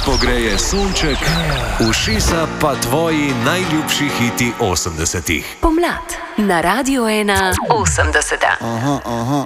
pogreje sonček, ušesa pa tvoji najljubši hiti 80-ih. Pomlad na Radio 1 80.